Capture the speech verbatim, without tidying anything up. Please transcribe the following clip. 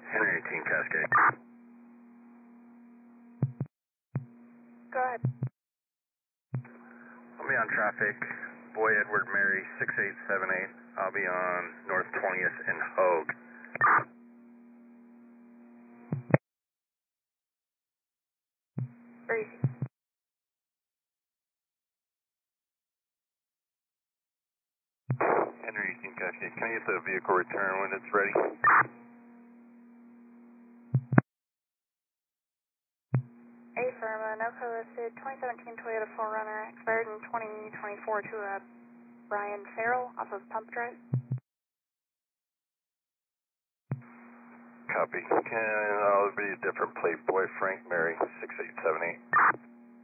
Henry eighteen Cascade. Go ahead. I'll be on traffic. Boy Edward Mary six eight seven eight. I'll be on North twentieth and Hogue. Very easy. Henry eighteen Cascade. Can I get the vehicle return when it's ready? A-firm, NOCO listed twenty seventeen Toyota four runner, expired in twenty twenty-four to uh, Brian Farrell off of Pump Drive. Copy. Can, uh, it'll be a different plate. Boy Frank Mary six eight seven eight.